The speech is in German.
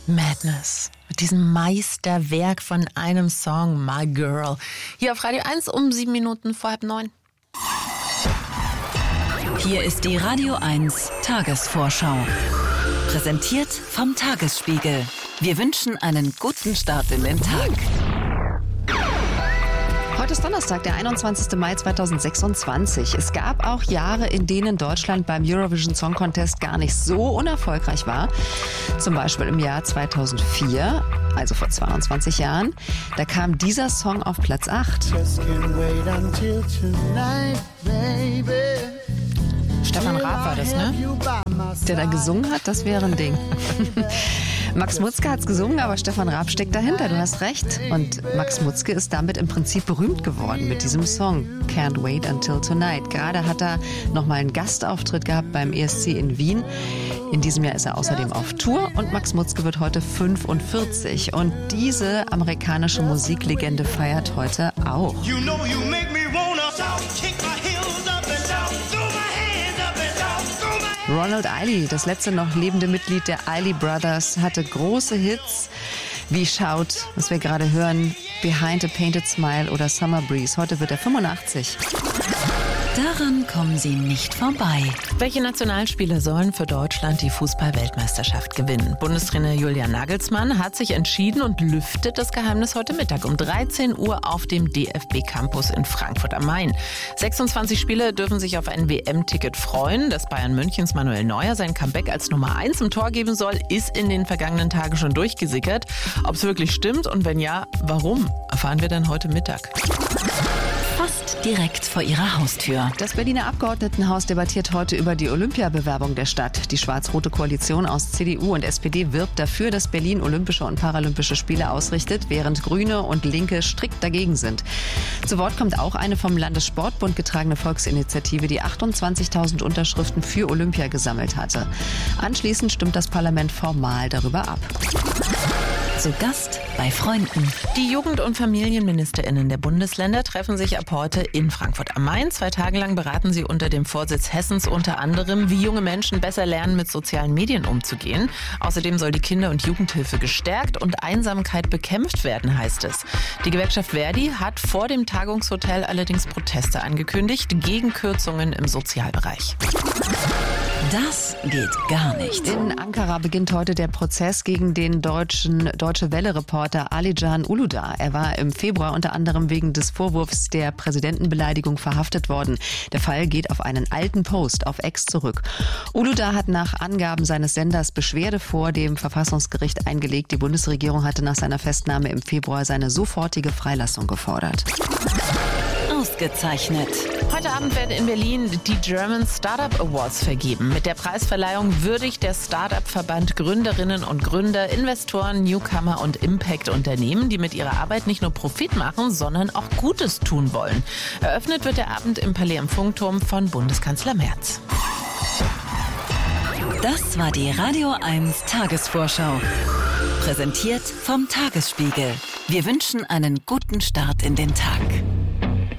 Madness. Mit diesem Meisterwerk von einem Song, My Girl. Hier auf Radio 1 um 7 Minuten vor 8:30. Hier ist die Radio 1 Tagesvorschau. Präsentiert vom Tagesspiegel. Wir wünschen einen guten Start in den Tag. Heute ist Donnerstag, der 21. Mai 2026. Es gab auch Jahre, in denen Deutschland beim Eurovision Song Contest gar nicht so unerfolgreich war. Zum Beispiel im Jahr 2004, also vor 22 Jahren. Da kam dieser Song auf Platz 8. Stefan Raab war das, ne? Der da gesungen hat, das wäre ein Ding. Max Mutzke hat's gesungen, aber Stefan Raab steckt dahinter, du hast recht. Und Max Mutzke ist damit im Prinzip berühmt geworden mit diesem Song Can't Wait Until Tonight. Gerade hat er nochmal einen Gastauftritt gehabt beim ESC in Wien. In diesem Jahr ist er außerdem auf Tour und Max Mutzke wird heute 45. Und diese amerikanische Musiklegende feiert heute auch. Ronald Eiley, das letzte noch lebende Mitglied der Eiley Brothers, hatte große Hits wie Shout, was wir gerade hören, Behind a Painted Smile oder Summer Breeze. Heute wird er 85. Daran kommen Sie nicht vorbei. Welche Nationalspieler sollen für Deutschland die Fußball-Weltmeisterschaft gewinnen? Bundestrainer Julian Nagelsmann hat sich entschieden und lüftet das Geheimnis heute Mittag um 13 Uhr auf dem DFB-Campus in Frankfurt am Main. 26 Spieler dürfen sich auf ein WM-Ticket freuen. Dass Bayern Münchens Manuel Neuer sein Comeback als Nummer 1 im Tor geben soll, ist in den vergangenen Tagen schon durchgesickert. Ob es wirklich stimmt und wenn ja, warum, erfahren wir dann heute Mittag. Fast direkt vor Ihrer Haustür. Das Berliner Abgeordnetenhaus debattiert heute über die Olympiabewerbung der Stadt. Die schwarz-rote Koalition aus CDU und SPD wirbt dafür, dass Berlin Olympische und Paralympische Spiele ausrichtet, während Grüne und Linke strikt dagegen sind. Zu Wort kommt auch eine vom Landessportbund getragene Volksinitiative, die 28.000 Unterschriften für Olympia gesammelt hatte. Anschließend stimmt das Parlament formal darüber ab. Zu Gast bei Freunden. Die Jugend- und FamilienministerInnen der Bundesländer treffen sich ab heute in Frankfurt am Main. 2 Tage lang beraten sie unter dem Vorsitz Hessens unter anderem, wie junge Menschen besser lernen, mit sozialen Medien umzugehen. Außerdem soll die Kinder- und Jugendhilfe gestärkt und Einsamkeit bekämpft werden, heißt es. Die Gewerkschaft Verdi hat vor dem Tagungshotel allerdings Proteste angekündigt gegen Kürzungen im Sozialbereich. Das geht gar nicht. In Ankara beginnt heute der Prozess gegen den Deutsche Welle-Reporter Alican Uludağ. Er war im Februar unter anderem wegen des Vorwurfs der Präsidentenbeleidigung verhaftet worden. Der Fall geht auf einen alten Post auf X zurück. Uludağ hat nach Angaben seines Senders Beschwerde vor dem Verfassungsgericht eingelegt. Die Bundesregierung hatte nach seiner Festnahme im Februar seine sofortige Freilassung gefordert. Ausgezeichnet. Heute Abend werden in Berlin die German Startup Awards vergeben. Mit der Preisverleihung würdigt der Startup-Verband Gründerinnen und Gründer, Investoren, Newcomer und Impact-Unternehmen, die mit ihrer Arbeit nicht nur Profit machen, sondern auch Gutes tun wollen. Eröffnet wird der Abend im Palais am Funkturm von Bundeskanzler Merz. Das war die Radio 1 Tagesvorschau. Präsentiert vom Tagesspiegel. Wir wünschen einen guten Start in den Tag.